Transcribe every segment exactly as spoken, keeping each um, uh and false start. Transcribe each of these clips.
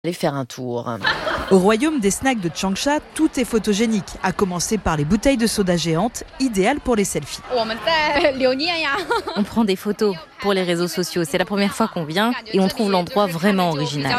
Aller faire un tour. Au royaume des snacks de Changsha, tout est photogénique, à commencer par les bouteilles de soda géantes, idéales pour les selfies. On prend des photos pour les réseaux sociaux. C'est la première fois qu'on vient et on trouve l'endroit vraiment original.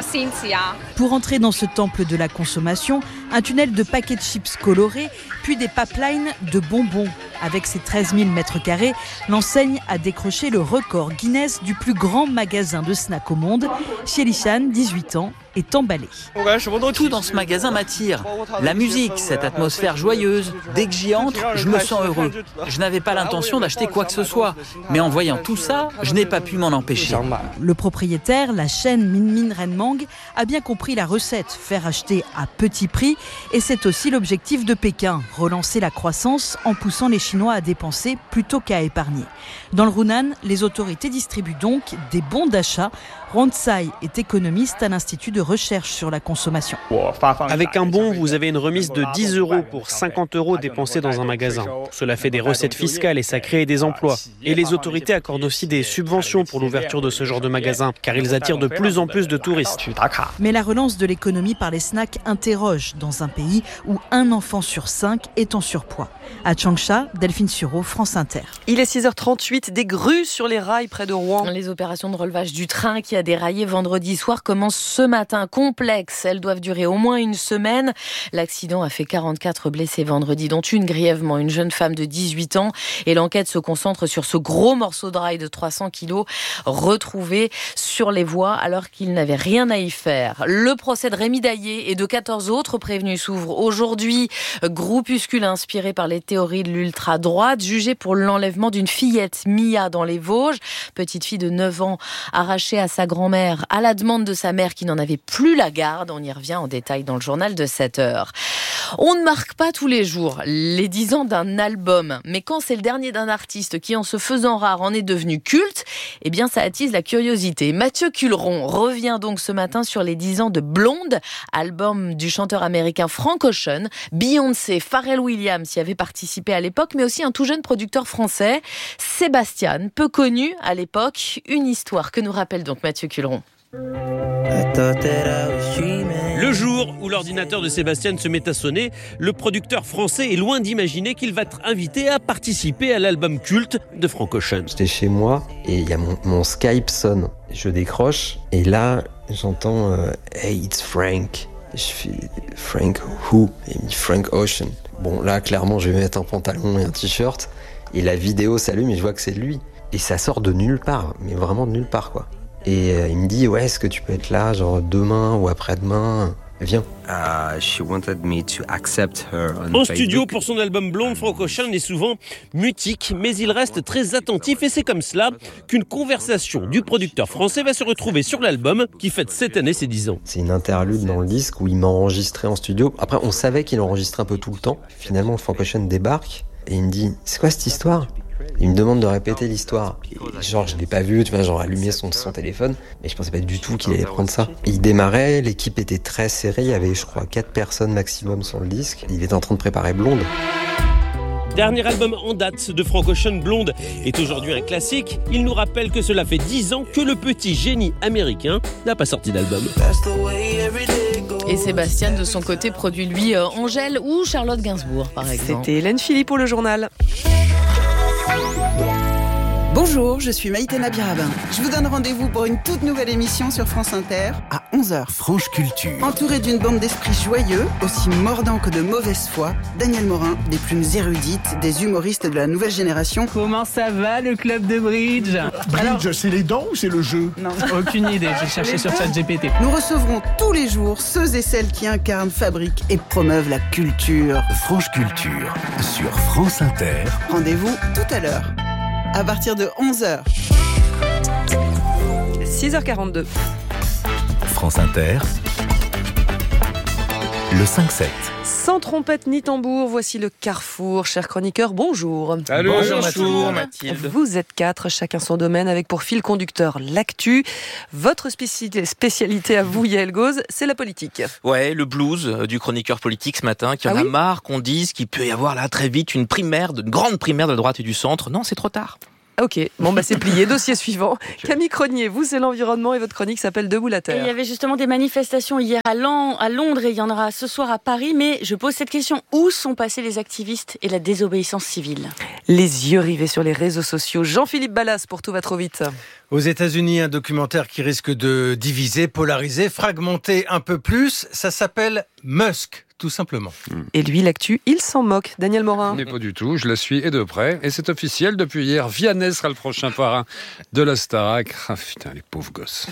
Pour entrer dans ce temple de la consommation, un tunnel de paquets de chips colorés, puis des pipelines de bonbons. Avec ses treize mille mètres carrés, l'enseigne a décroché le record Guinness du plus grand magasin de snacks au monde. Xielishan, dix-huit ans, est emballé. Tout dans ce magasin m'attire. La musique, cette atmosphère joyeuse. Dès que j'y entre, je me sens heureux. Je n'avais pas l'intention d'acheter quoi que ce soit. Mais en voyant tout ça, je n'ai pas pu m'en empêcher. Le propriétaire, la chaîne Min Min Renmang, a bien compris la recette, faire acheter à petit prix. Et c'est aussi l'objectif de Pékin, relancer la croissance en poussant les Chinois à dépenser plutôt qu'à épargner. Dans le Hunan, les autorités distribuent donc des bons d'achat. Ron Tsai est économiste à l'Institut de recherche sur la consommation. Avec un bon, vous avez une remise de dix euros pour cinquante euros dépensés dans un magasin. Cela fait des recettes fiscales et ça crée des emplois. Et les autorités accordent aussi des subventions pour l'ouverture de ce genre de magasins, car ils attirent de plus en plus de touristes. Mais la relance de l'économie par les snacks interroge dans un pays où un enfant sur cinq est en surpoids. À Changsha, Delphine Sureau, France Inter. Il est six heures trente-huit, des grues sur les rails près de Rouen. Les opérations de relevage du train qui a déraillé vendredi soir commencent ce matin. Complexes, elles doivent durer au moins une semaine. L'accident a fait quarante-quatre blessés vendredi, dont une grièvement, une jeune femme de dix-huit ans. Et l'enquête se concentre sur ce gros morceau de rail de trois cents kilos retrouvé sur les voies alors qu'il n'avait rien à y faire. Le procès de Rémi Daillé et de quatorze autres prévenus s'ouvre aujourd'hui. Groupuscule inspiré par les théories de l'ultra-droite, jugé pour l'enlèvement d'une fillette, Mia, dans les Vosges. Petite fille de neuf ans, arrachée à sa grand-mère, à la demande de sa mère qui n'en avait plus la garde. On y revient en détail dans le journal de sept heures. On ne marque pas tous les jours les dix ans d'un album, mais quand c'est le dernier d'un artiste qui, en se faisant rare, en est devenu culte, eh bien ça attise la curiosité. Mathieu Culeron revient donc ce matin sur les dix ans de Blonde, album du chanteur américain Frank Ocean. Beyoncé, Pharrell Williams y avaient participé à l'époque, mais aussi un tout jeune producteur français, Sébastien, peu connu à l'époque. Une histoire que nous rappelle donc Mathieu Culeron. Le jour où l'ordinateur de Sébastien se met à sonner, le producteur français est loin d'imaginer qu'il va être invité à participer à l'album culte de Frank Ocean. J'étais chez moi et il y a mon, mon Skype sonne. Je décroche et là j'entends euh, « Hey, it's Frank ». Je fais « Frank who ?» Et il me dit « Frank Ocean ». Bon là clairement je vais mettre un pantalon et un t-shirt et la vidéo s'allume et je vois que c'est lui. Et ça sort de nulle part, mais vraiment de nulle part quoi. Et euh, il me dit, ouais, est-ce que tu peux être là, genre demain ou après-demain ? Viens. Uh, she wanted me to accept her on En Facebook. studio pour son album Blonde, Frank Ocean est souvent mutique, mais il reste très attentif et c'est comme cela qu'une conversation du producteur français va se retrouver sur l'album qui fête cette année ses dix ans. C'est une interlude dans le disque où il m'a enregistré en studio. Après, on savait qu'il enregistrait un peu tout le temps. Finalement, Frank Ocean débarque et il me dit, c'est quoi cette histoire ? Il me demande de répéter l'histoire. Et genre, je l'ai pas vu, tu vois, genre allumé son, son téléphone, mais je pensais pas du tout qu'il allait prendre ça. Il démarrait, l'équipe était très serrée, il y avait, je crois, quatre personnes maximum sur le disque. Il était en train de préparer Blonde. Dernier album en date de Frank Ocean, Blonde, est aujourd'hui un classique. Il nous rappelle que cela fait dix ans que le petit génie américain n'a pas sorti d'album. Et Sébastien, de son côté, produit lui euh, Angèle ou Charlotte Gainsbourg, par exemple. C'était Hélène Philippe pour le journal. Bonjour, je suis Maïtena Birabin. Je vous donne rendez-vous pour une toute nouvelle émission sur France Inter à onze heures. Franche Culture. Entouré d'une bande d'esprits joyeux, aussi mordants que de mauvaise foi, Daniel Morin, des plumes érudites, des humoristes de la nouvelle génération. Comment ça va le club de bridge ? Bridge, alors, c'est les dents ou c'est le jeu ? Non, aucune idée, j'ai cherché sur ChatGPT. Nous recevrons tous les jours ceux et celles qui incarnent, fabriquent et promeuvent la culture. Franche Culture sur France Inter. Rendez-vous tout à l'heure. À partir de onze heures. six heures quarante-deux. France Inter. Le cinq sept. Sans trompette ni tambour, voici le carrefour. Chers chroniqueurs, bonjour. Allô, bonjour, bonjour Mathilde. Vous êtes quatre, chacun son domaine, avec pour fil conducteur l'actu. Votre spécialité, spécialité à vous, Yael Gauze, c'est la politique. Ouais, le blues du chroniqueur politique ce matin, qui en ah a oui marre qu'on dise qu'il peut y avoir là très vite une primaire, une grande primaire de la droite et du centre. Non, c'est trop tard. Ok, bon bah c'est plié. Dossier suivant. Okay. Camille Cronier, vous c'est l'environnement et votre chronique s'appelle Debout la Terre. Et il y avait justement des manifestations hier à, Lan- à Londres et il y en aura ce soir à Paris. Mais je pose cette question, où sont passés les activistes et la désobéissance civile ? Les yeux rivés sur les réseaux sociaux. Jean-Philippe Ballas pour Tout va trop vite. Aux États-Unis, un documentaire qui risque de diviser, polariser, fragmenter un peu plus. Ça s'appelle Musk, tout simplement. Et lui, l'actu, il s'en moque. Daniel Morin. Mais pas du tout, je la suis et de près. Et c'est officiel depuis hier. Vianney sera le prochain parrain de la Starac. Ah putain, les pauvres gosses.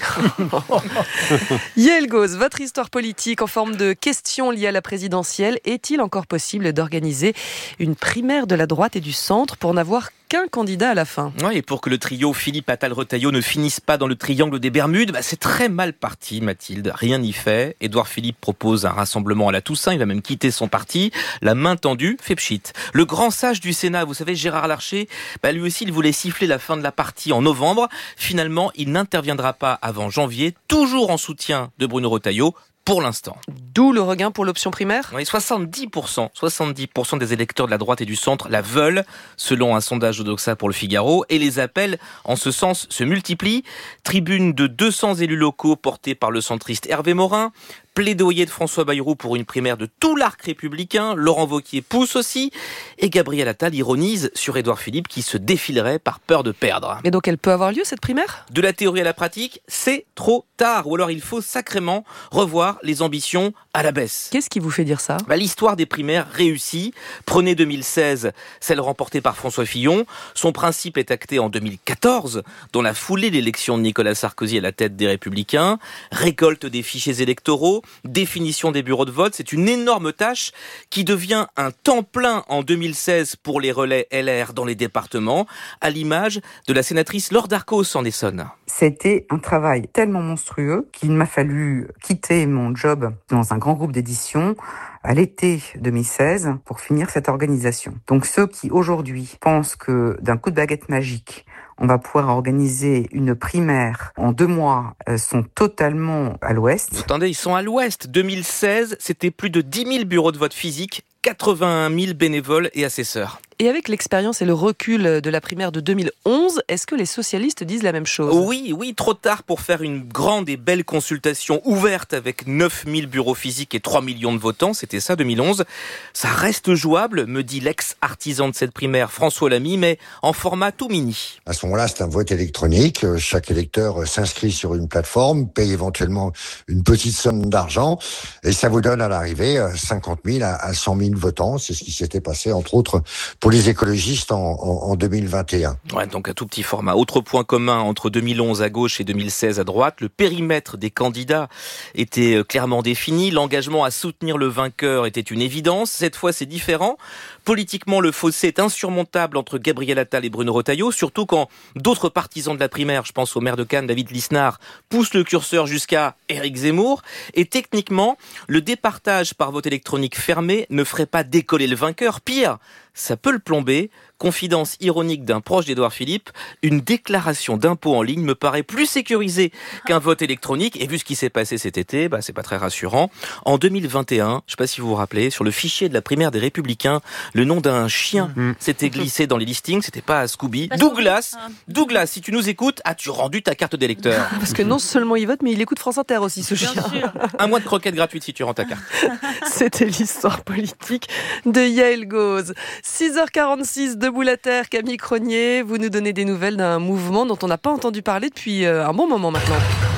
Yael Gauz, votre histoire politique en forme de questions liées à la présidentielle. Est-il encore possible d'organiser une primaire de la droite et du centre pour n'avoir qu'un candidat à la fin ? Oui, et pour que le trio Philippe Attal-Retailleau ne finisse pas dans le triangle des Bermudes, bah c'est très mal parti, Mathilde. Rien n'y fait. Édouard Philippe propose un rassemblement à la Toussaint. Il va même quitter son parti. La main tendue fait pchit. Le grand sage du Sénat, vous savez, Gérard Larcher, bah lui aussi, il voulait siffler la fin de la partie en novembre. Finalement, il n'interviendra pas avant janvier, toujours en soutien de Bruno Retailleau. Pour l'instant. D'où le regain pour l'option primaire ? Oui, soixante-dix pour cent, soixante-dix pour cent des électeurs de la droite et du centre la veulent, selon un sondage d'Odoxa pour le Figaro, et les appels en ce sens se multiplient. Tribune de deux cents élus locaux portés par le centriste Hervé Morin, plaidoyer de François Bayrou pour une primaire de tout l'arc républicain, Laurent Wauquiez pousse aussi, et Gabriel Attal ironise sur Édouard Philippe qui se défilerait par peur de perdre. Et donc elle peut avoir lieu cette primaire ? De la théorie à la pratique, c'est trop tard, ou alors il faut sacrément revoir les ambitions à la baisse. Qu'est-ce qui vous fait dire ça ? Bah, l'histoire des primaires réussie. Prenez deux mille seize, celle remportée par François Fillon. Son principe est acté en deux mille quatorze, dans la foulée de l'élection de Nicolas Sarkozy à la tête des Républicains. Récolte des fichiers électoraux, définition des bureaux de vote, c'est une énorme tâche qui devient un temps plein en deux mille seize pour les relais L R dans les départements, à l'image de la sénatrice Laure Darcos en Essonne. C'était un travail tellement monstrueux qu'il m'a fallu quitter mon job dans un grand groupe d'édition à l'été deux mille seize pour finir cette organisation. Donc ceux qui aujourd'hui pensent que d'un coup de baguette magique, on va pouvoir organiser une primaire en deux mois, euh, sont totalement à l'ouest. Attendez, ils sont à l'ouest. deux mille seize, c'était plus de dix mille bureaux de vote physiques, quatre-vingt-un mille bénévoles et assesseurs. Et avec l'expérience et le recul de la primaire de deux mille onze, est-ce que les socialistes disent la même chose ? Oui, oui, trop tard pour faire une grande et belle consultation ouverte avec neuf mille bureaux physiques et trois millions de votants, c'était ça deux mille onze. Ça reste jouable, me dit l'ex-artisan de cette primaire François Lamy, mais en format tout mini. À ce moment-là, c'est un vote électronique. Chaque électeur s'inscrit sur une plateforme, paye éventuellement une petite somme d'argent, et ça vous donne à l'arrivée cinquante mille à cent mille votants. C'est ce qui s'était passé, entre autres, pour les écologistes en, en, en deux mille vingt et un. Ouais, donc un tout petit format. Autre point commun entre deux mille onze à gauche et deux mille seize à droite, le périmètre des candidats était clairement défini. L'engagement à soutenir le vainqueur était une évidence. Cette fois, c'est différent. Politiquement, le fossé est insurmontable entre Gabriel Attal et Bruno Retailleau, surtout quand d'autres partisans de la primaire, je pense au maire de Cannes, David Lisnard, poussent le curseur jusqu'à Éric Zemmour. Et techniquement, le départage par vote électronique fermé ne ferait pas décoller le vainqueur. Pire, ça peut le plomber. Confidence ironique d'un proche d'Édouard Philippe, une déclaration d'impôt en ligne me paraît plus sécurisée qu'un vote électronique. Et vu ce qui s'est passé cet été, bah, c'est pas très rassurant. En deux mille vingt et un, je sais pas si vous vous rappelez, sur le fichier de la primaire des Républicains, le nom d'un chien mmh. s'était glissé dans les listings, c'était pas Scooby. Pas Douglas, ah. Douglas, si tu nous écoutes, as-tu rendu ta carte d'électeur ? Parce que non seulement il vote, mais il écoute France Inter aussi, ce Bien chien. Sûr. Un mois de croquettes gratuites si tu rends ta carte. C'était l'histoire politique de Yael Gauz. six heures quarante-six, Debout la Terre, Camille Cronier, vous nous donnez des nouvelles d'un mouvement dont on n'a pas entendu parler depuis un bon moment maintenant.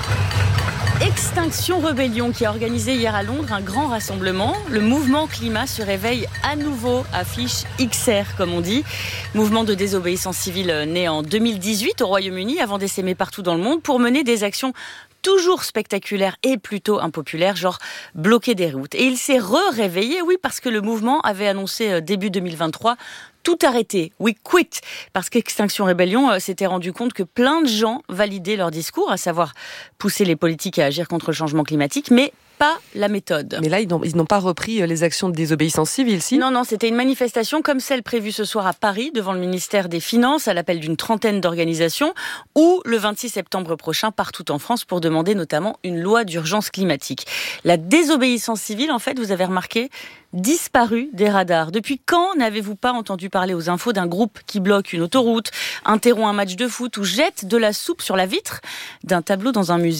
Extinction Rebellion qui a organisé hier à Londres un grand rassemblement. Le mouvement climat se réveille à nouveau, affiche X R comme on dit. Mouvement de désobéissance civile né en deux mille dix-huit au Royaume-Uni avant d'essaimer partout dans le monde pour mener des actions toujours spectaculaire et plutôt impopulaire, genre bloquer des routes. Et il s'est re-réveillé, oui, parce que le mouvement avait annoncé début deux mille vingt-trois tout arrêter, we quit, parce qu'Extinction Rebellion euh, s'était rendu compte que plein de gens validaient leur discours, à savoir pousser les politiques à agir contre le changement climatique, mais pas la méthode. Mais là, ils n'ont, ils n'ont pas repris les actions de désobéissance civile, si ? Non, non, c'était une manifestation comme celle prévue ce soir à Paris, devant le ministère des Finances, à l'appel d'une trentaine d'organisations, ou le vingt-six septembre prochain, partout en France, pour demander notamment une loi d'urgence climatique. La désobéissance civile, en fait, vous avez remarqué, disparue des radars. Depuis quand n'avez-vous pas entendu parler aux infos d'un groupe qui bloque une autoroute, interrompt un match de foot ou jette de la soupe sur la vitre d'un tableau dans un musée ?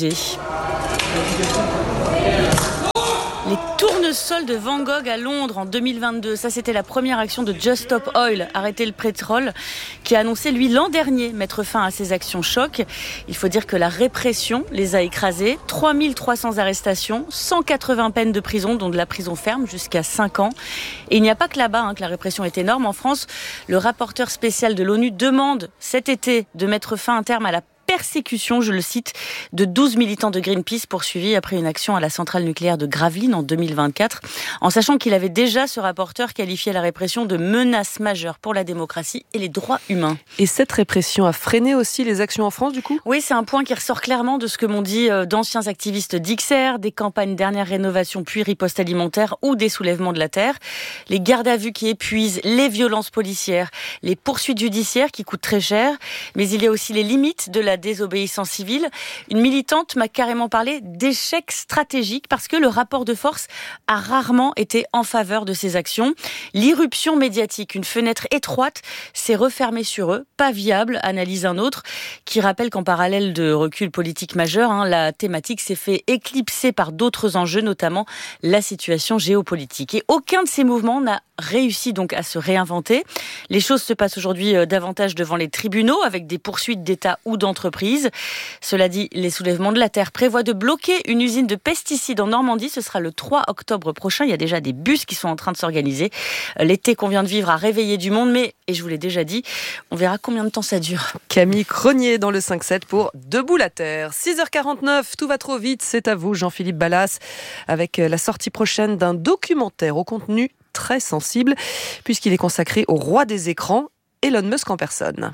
Les tournesols de Van Gogh à Londres en deux mille vingt-deux, ça c'était la première action de Just Stop Oil, arrêter le pétrole, qui a annoncé lui l'an dernier mettre fin à ces actions choc. Il faut dire que la répression les a écrasés, trois mille trois cents arrestations, cent quatre-vingts peines de prison, dont de la prison ferme jusqu'à cinq ans. Et il n'y a pas que là-bas hein, que la répression est énorme. En France, le rapporteur spécial de l'ONU demande cet été de mettre fin à terme à la persécution, je le cite, de douze militants de Greenpeace poursuivis après une action à la centrale nucléaire de Gravelines en deux mille vingt-quatre, en sachant qu'il avait déjà, ce rapporteur, qualifié la répression de menace majeure pour la démocratie et les droits humains. Et cette répression a freiné aussi les actions en France, du coup ? Oui, c'est un point qui ressort clairement de ce que m'ont dit d'anciens activistes d'X R, des campagnes dernière rénovation puis riposte alimentaire ou des soulèvements de la terre. Les gardes à vue qui épuisent, les violences policières, les poursuites judiciaires qui coûtent très cher, mais il y a aussi les limites de la désobéissance civile. Une militante m'a carrément parlé d'échec stratégique parce que le rapport de force a rarement été en faveur de ces actions. L'irruption médiatique, une fenêtre étroite, s'est refermée sur eux, pas viable, analyse un autre, qui rappelle qu'en parallèle de recul politique majeur, hein, la thématique s'est fait éclipser par d'autres enjeux, notamment la situation géopolitique. Et aucun de ces mouvements n'a réussi donc à se réinventer. Les choses se passent aujourd'hui davantage devant les tribunaux avec des poursuites d'État ou d'entreprises. Cela dit, les soulèvements de la terre prévoient de bloquer une usine de pesticides en Normandie. Ce sera le trois octobre prochain. Il y a déjà des bus qui sont en train de s'organiser. L'été qu'on vient de vivre a réveillé du monde, mais, et je vous l'ai déjà dit, on verra combien de temps ça dure. Camille Cronier dans le cinq sept pour Debout la Terre. six heures quarante-neuf, tout va trop vite. C'est à vous, Jean-Philippe Ballas, avec la sortie prochaine d'un documentaire au contenu très sensible, puisqu'il est consacré au roi des écrans, Elon Musk en personne.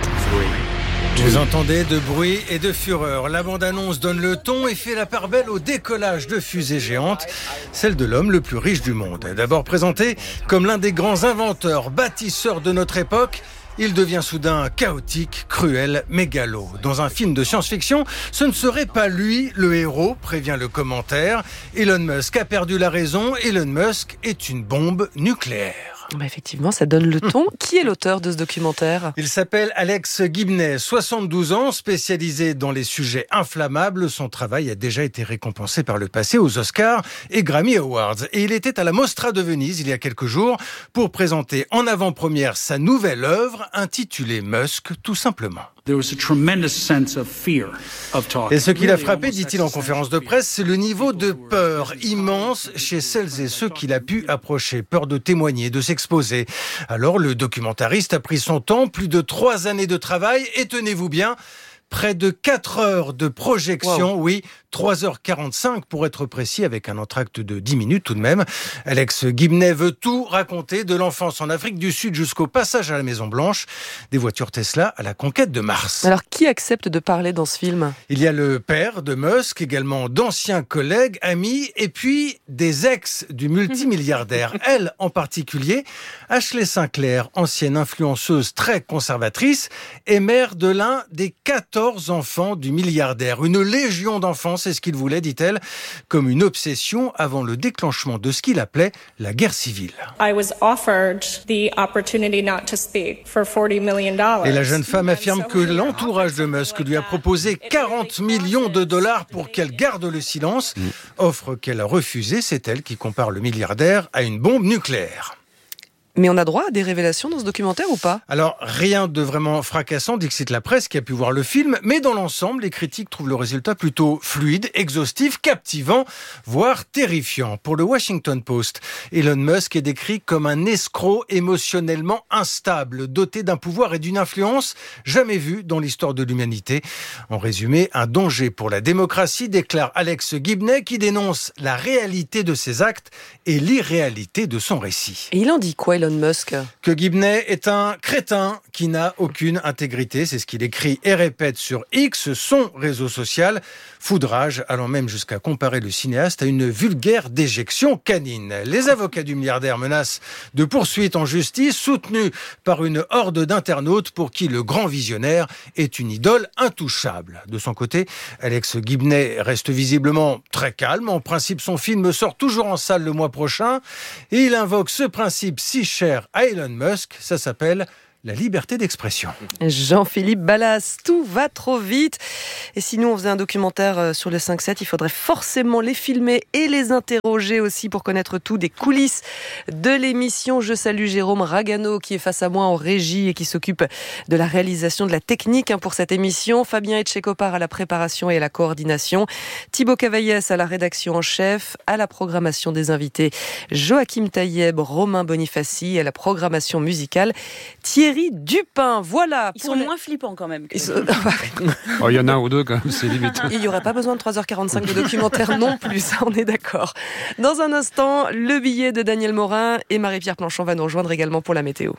Vous entendez de bruit et de fureur. La bande-annonce donne le ton et fait la part belle au décollage de fusées géantes, celle de l'homme le plus riche du monde. D'abord présenté comme l'un des grands inventeurs, bâtisseurs de notre époque, il devient soudain chaotique, cruel, mégalo. Dans un film de science-fiction, ce ne serait pas lui le héros, prévient le commentaire. Elon Musk a perdu la raison. Elon Musk est une bombe nucléaire. Bah effectivement, ça donne le ton. Qui est l'auteur de ce documentaire ? Il s'appelle Alex Gibney, soixante-douze ans, spécialisé dans les sujets inflammables. Son travail a déjà été récompensé par le passé aux Oscars et Grammy Awards. Et il était à la Mostra de Venise il y a quelques jours pour présenter en avant-première sa nouvelle œuvre intitulée Musk, tout simplement. Et ce qui l'a frappé, dit-il en conférence de presse, c'est le niveau de peur immense chez celles et ceux qu'il a pu approcher. Peur de témoigner, de s'exposer. Alors le documentariste a pris son temps, plus de trois années de travail, et tenez-vous bien, près de quatre heures de projection, wow. Oui, trois heures quarante-cinq pour être précis, avec un entracte de dix minutes tout de même. Alex Gibney veut tout raconter, de l'enfance en Afrique du Sud jusqu'au passage à la Maison Blanche, des voitures Tesla à la conquête de Mars. Alors qui accepte de parler dans ce film ? Il y a le père de Musk, également d'anciens collègues, amis, et puis des ex du multimilliardaire. Elle en particulier, Ashley Sinclair, ancienne influenceuse très conservatrice, est mère de l'un des quatorze enfants du milliardaire. Une légion d'enfants, c'est ce qu'il voulait, dit-elle, comme une obsession avant le déclenchement de ce qu'il appelait la guerre civile. I was offered the opportunity not to speak for forty million dollars. Et la jeune femme affirme que l'entourage de Musk lui a proposé quarante millions de dollars pour qu'elle garde le silence. Offre qu'elle a refusée, c'est elle qui compare le milliardaire à une bombe nucléaire. Mais on a droit à des révélations dans ce documentaire ou pas ? Alors, rien de vraiment fracassant, dixit la presse qui a pu voir le film, mais dans l'ensemble, les critiques trouvent le résultat plutôt fluide, exhaustif, captivant, voire terrifiant. Pour le Washington Post, Elon Musk est décrit comme un escroc émotionnellement instable, doté d'un pouvoir et d'une influence jamais vus dans l'histoire de l'humanité. En résumé, un danger pour la démocratie, déclare Alex Gibney, qui dénonce la réalité de ses actes et l'irréalité de son récit. Et il en dit quoi, Elon Musk? Que Gibney est un crétin qui n'a aucune intégrité. C'est ce qu'il écrit et répète sur X, son réseau social. Foudrage, allant même jusqu'à comparer le cinéaste à une vulgaire déjection canine. Les avocats du milliardaire menacent de poursuites en justice, soutenus par une horde d'internautes pour qui le grand visionnaire est une idole intouchable. De son côté, Alex Gibney reste visiblement très calme. En principe, son film sort toujours en salle le mois prochain. Et il invoque ce principe si cher à Elon Musk, ça s'appelle la liberté d'expression. Jean-Philippe Ballas, tout va trop vite. Et si nous, on faisait un documentaire sur le cinq sept, il faudrait forcément les filmer et les interroger aussi pour connaître tout des coulisses de l'émission. Je salue Jérôme Ragano qui est face à moi en régie et qui s'occupe de la réalisation de la technique pour cette émission. Fabien Etchekopar à la préparation et à la coordination. Thibaut Cavaillès à la rédaction en chef, à la programmation des invités. Joachim Taïeb, Romain Bonifaci à la programmation musicale. Thierry Dupin, voilà. Ils sont les... moins flippants quand même. Que... Sont... oh, il y en a un ou deux quand même, c'est limite. Il n'y aurait pas besoin de trois heures quarante-cinq de documentaire non plus, ça, on est d'accord. Dans un instant, le billet de Daniel Morin et Marie-Pierre Planchon va nous rejoindre également pour la météo.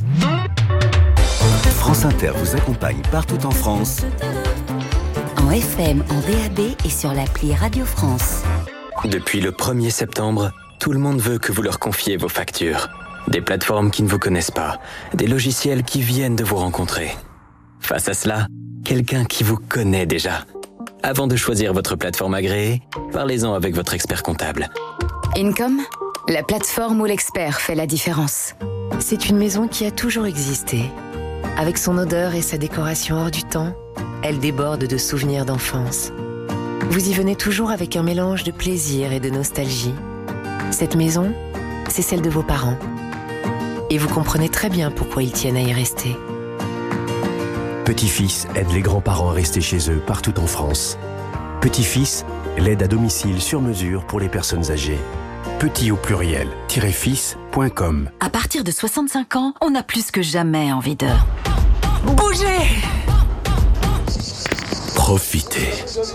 France Inter vous accompagne partout en France. En F M, en D A B et sur l'appli Radio France. Depuis le premier septembre, tout le monde veut que vous leur confiez vos factures. Des plateformes qui ne vous connaissent pas, des logiciels qui viennent de vous rencontrer. Face à cela, quelqu'un qui vous connaît déjà. Avant de choisir votre plateforme agréée, parlez-en avec votre expert comptable. Income, la plateforme où l'expert fait la différence. C'est une maison qui a toujours existé. Avec son odeur et sa décoration hors du temps, elle déborde de souvenirs d'enfance. Vous y venez toujours avec un mélange de plaisir et de nostalgie. Cette maison, c'est celle de vos parents. Et vous comprenez très bien pourquoi ils tiennent à y rester. Petit-Fils aide les grands-parents à rester chez eux partout en France. Petit-Fils, l'aide à domicile sur mesure pour les personnes âgées. Petit au pluriel, fils point com. À partir de soixante-cinq ans, on a plus que jamais envie de... bouger. Profitez.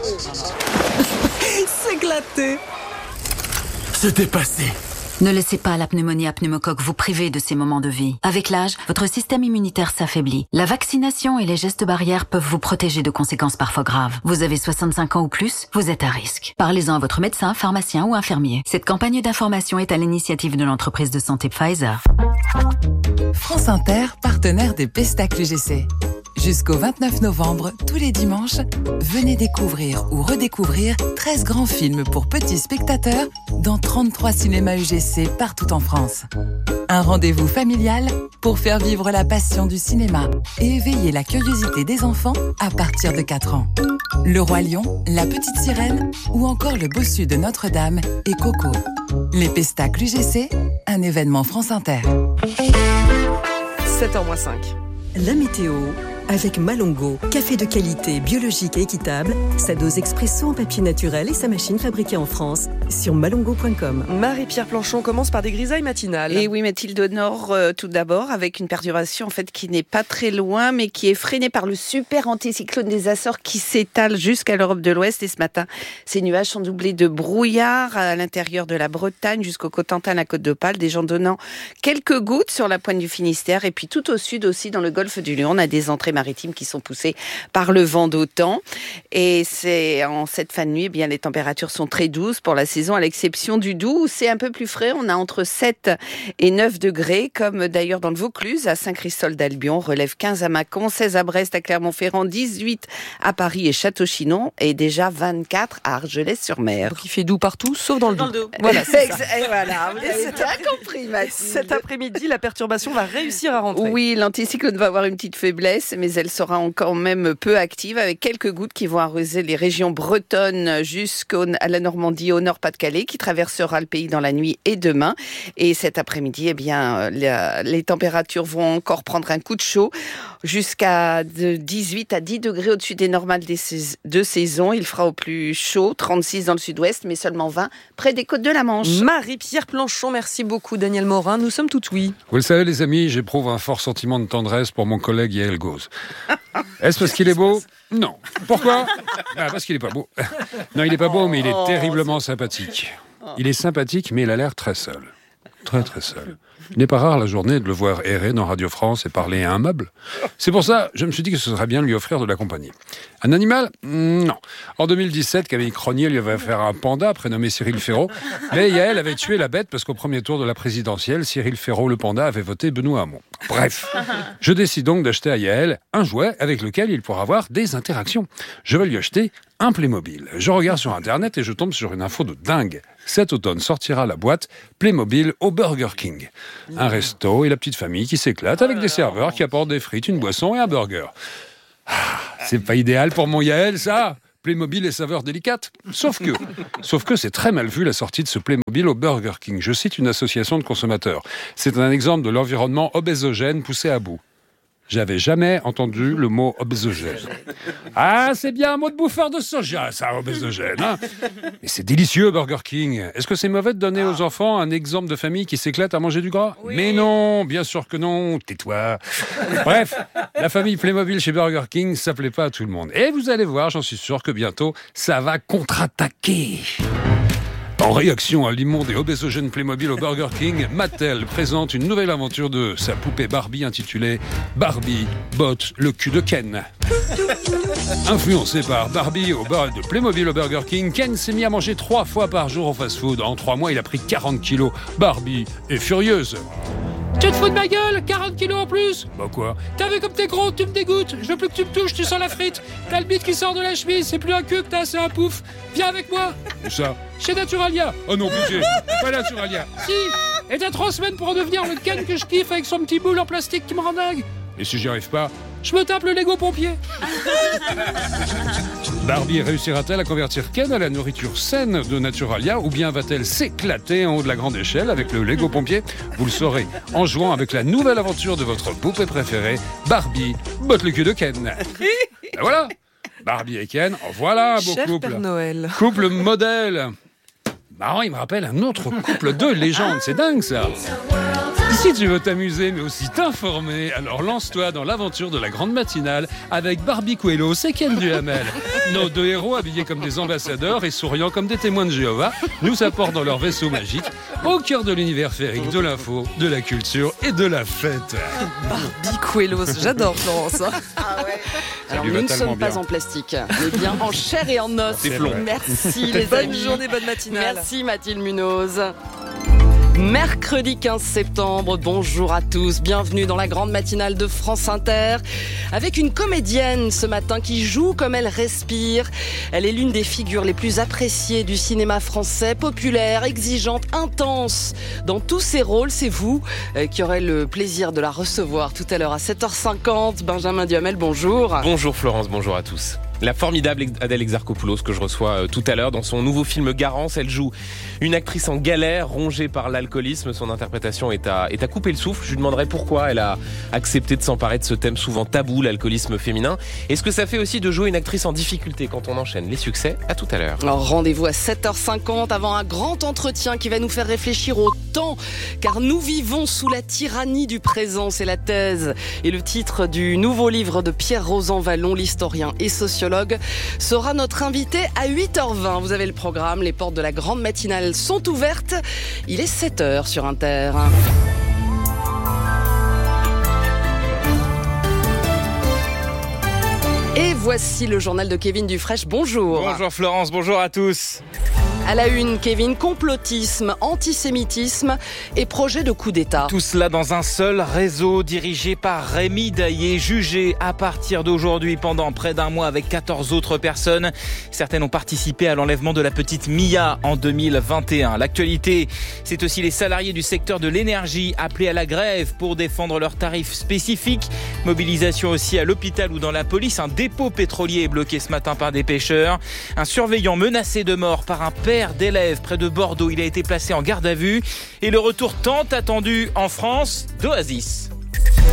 S'éclater. Se dépasser. Ne laissez pas la pneumonie à pneumocoque vous priver de ces moments de vie. Avec l'âge, votre système immunitaire s'affaiblit. La vaccination et les gestes barrières peuvent vous protéger de conséquences parfois graves. Vous avez soixante-cinq ans ou plus, vous êtes à risque. Parlez-en à votre médecin, pharmacien ou infirmier. Cette campagne d'information est à l'initiative de l'entreprise de santé Pfizer. France Inter, partenaire des Pestac U G C. Jusqu'au vingt-neuf novembre, tous les dimanches, venez découvrir ou redécouvrir treize grands films pour petits spectateurs dans trente-trois cinémas U G C partout en France. Un rendez-vous familial pour faire vivre la passion du cinéma et éveiller la curiosité des enfants à partir de quatre ans. Le Roi Lion, La Petite Sirène ou encore Le Bossu de Notre-Dame et Coco. Les Pestac U G C, un événement France Inter. sept heures moins cinq. La météo avec Malongo, café de qualité, biologique et équitable, sa dose expresso en papier naturel et sa machine fabriquée en France sur malongo point com. Marie-Pierre Planchon commence par des grisailles matinales. Et oui, Mathilde au nord euh, tout d'abord, avec une perturbation en fait qui n'est pas très loin, mais qui est freinée par le super anticyclone des Açores qui s'étale jusqu'à l'Europe de l'Ouest. Et ce matin, ces nuages sont doublés de brouillard à l'intérieur de la Bretagne jusqu'au Cotentin, la Côte d'Opale, des gens donnant quelques gouttes sur la pointe du Finistère. Et puis tout au sud aussi, dans le golfe du Lion, on a des entrées maritimes qui sont poussées par le vent d'OTAN. Et c'est en cette fin de nuit, eh bien les températures sont très douces pour la saison, à l'exception du Doubs où c'est un peu plus frais. On a entre sept et neuf degrés, comme d'ailleurs dans le Vaucluse, à Saint-Christol-d'Albion, relève quinze à Mâcon, seize à Brest, à Clermont-Ferrand, dix-huit à Paris et Château-Chinon, et déjà vingt-quatre à Argelès-sur-Mer. Donc il fait doux partout, sauf dans le Doubs. Dans le Doubs. Voilà, c'est ça. Et voilà, vous avez bien compris, Mathilde. Cet après-midi, la perturbation va réussir à rentrer. Oui, l'anticyclone va avoir une petite faiblesse, mais elle sera encore même peu active, avec quelques gouttes qui vont arroser les régions bretonnes jusqu'à la Normandie, au nord Pas-de-Calais, qui traversera le pays dans la nuit et demain. Et cet après-midi, eh bien, les températures vont encore prendre un coup de chaud, jusqu'à de dix-huit à dix degrés au-dessus des normales de saison. Il fera au plus chaud, trente-six dans le sud-ouest, mais seulement vingt près des côtes de la Manche. Marie-Pierre Planchon, merci beaucoup. Daniel Morin, nous sommes tout oui. Vous le savez, les amis, j'éprouve un fort sentiment de tendresse pour mon collègue Yael Gauze. Est-ce parce qu'il est beau ? Non. Pourquoi ? Ah, parce qu'il n'est pas beau. Non, il n'est pas beau, mais il est terriblement sympathique. Il est sympathique, mais il a l'air très seul. très très seul. Il n'est pas rare la journée de le voir errer dans Radio France et parler à un meuble. C'est pour ça, je me suis dit que ce serait bien de lui offrir de la compagnie. Un animal ? Non. En deux mille dix-sept, Camille Cronier lui avait offert un panda prénommé Cyril Ferraud. Mais Yael avait tué la bête parce qu'au premier tour de la présidentielle, Cyril Ferraud, le panda, avait voté Benoît Hamon. Bref, je décide donc d'acheter à Yael un jouet avec lequel il pourra avoir des interactions. Je vais lui acheter un Playmobil. Je regarde sur Internet et je tombe sur une info de dingue. Cet automne sortira la boîte Playmobil au Burger King. Un resto et la petite famille qui s'éclate avec des serveurs qui apportent des frites, une boisson et un burger. Ah, c'est pas idéal pour mon Yael, ça ? Playmobil et saveurs délicates. Sauf que, sauf que c'est très mal vu la sortie de ce Playmobil au Burger King. Je cite une association de consommateurs. C'est un exemple de l'environnement obésogène poussé à bout. J'avais jamais entendu le mot obésogène. Ah, c'est bien un mot de bouffeur de soja, ça, obésogène. Hein, mais c'est délicieux, Burger King. Est-ce que c'est mauvais de donner aux enfants un exemple de famille qui s'éclate à manger du gras ? Oui. Mais non, bien sûr que non. Tais-toi. Bref, la famille Playmobil chez Burger King, ça plaît pas à tout le monde. Et vous allez voir, j'en suis sûr que bientôt, ça va contre-attaquer. En réaction à l'immonde et obésogène Playmobil au Burger King, Mattel présente une nouvelle aventure de sa poupée Barbie intitulée Barbie botte le cul de Ken. Influencé par Barbie au bar de Playmobil au Burger King, Ken s'est mis à manger trois fois par jour au fast-food. En trois mois, il a pris quarante kilos. Barbie est furieuse. Tu te fous de ma gueule ? quarante kilos en plus ? Bah quoi ? T'as vu comme t'es gros, tu me dégoûtes. Je veux plus que tu me touches, tu sens la frite. T'as le bite qui sort de la chemise, c'est plus un cul que t'as, c'est un pouf. Viens avec moi. Où ça ? Chez Naturalia. Oh non, budget. Pas Naturalia. Si. Et t'as trois semaines pour devenir le Ken que je kiffe avec son petit boule en plastique qui me rend dingue. Et si j'y arrive pas, je me tape le Lego pompier. Barbie réussira-t-elle à convertir Ken à la nourriture saine de Naturalia ou bien va-t-elle s'éclater en haut de la grande échelle avec le Lego pompier ? Vous le saurez en jouant avec la nouvelle aventure de votre poupée préférée, Barbie botte le cul de Ken. Ben voilà, Barbie et Ken, voilà un beau Cher couple. Père Noël. Couple modèle. Marrant, il me rappelle un autre couple de légende, c'est dingue ça. Si tu veux t'amuser mais aussi t'informer, alors lance-toi dans l'aventure de la grande matinale avec Barbie Coelho et Ken Duhamel. Nos deux héros habillés comme des ambassadeurs et souriant comme des témoins de Jéhovah nous apportent dans leur vaisseau magique au cœur de l'univers féerique de l'info, de la culture et de la fête. Barbie Coelho, j'adore Florence. Ah ouais. Alors nous ne sommes pas en plastique, mais bien en chair et en os. Merci les bonne amis. Bonne journée, bonne matinale. Merci Mathilde Munoz. Mercredi quinze septembre, bonjour à tous, bienvenue dans la grande matinale de France Inter avec une comédienne ce matin qui joue comme elle respire. Elle est l'une des figures les plus appréciées du cinéma français, populaire, exigeante, intense. Dans tous ses rôles, c'est vous euh, qui aurez le plaisir de la recevoir tout à l'heure à sept heures cinquante. Benjamin Duhamel, bonjour. Bonjour Florence, bonjour à tous. La formidable Adèle Exarchopoulos que je reçois euh, tout à l'heure dans son nouveau film Garance. Elle joue une actrice en galère, rongée par l'alcoolisme. Son interprétation est à, est à couper le souffle. Je lui demanderai pourquoi elle a accepté de s'emparer de ce thème souvent tabou, l'alcoolisme féminin. Et ce que ça fait aussi de jouer une actrice en difficulté quand on enchaîne les succès. À tout à l'heure. Alors rendez-vous à sept heures cinquante avant un grand entretien qui va nous faire réfléchir au temps. Car nous vivons sous la tyrannie du présent. C'est la thèse et le titre du nouveau livre de Pierre Rosan-Vallon, l'historien et sociologue, sera notre invité à huit heures vingt. Vous avez le programme, les portes de la grande matinale sont ouvertes. Il est sept heures sur Inter. Et voici le journal de Kevin Dufresne. Bonjour. Bonjour Florence, bonjour à tous. À la une, Kevin, complotisme, antisémitisme et projet de coup d'État. Tout cela dans un seul réseau dirigé par Rémi Daillé, jugé à partir d'aujourd'hui pendant près d'un mois avec quatorze autres personnes. Certaines ont participé à l'enlèvement de la petite Mia en deux mille vingt et un. L'actualité, c'est aussi les salariés du secteur de l'énergie appelés à la grève pour défendre leurs tarifs spécifiques. Mobilisation aussi à l'hôpital ou dans la police. Un dépôt pétrolier est bloqué ce matin par des pêcheurs. Un surveillant menacé de mort par un père d'élèves près de Bordeaux. Il a été placé en garde à vue. Et le retour tant attendu en France d'Oasis.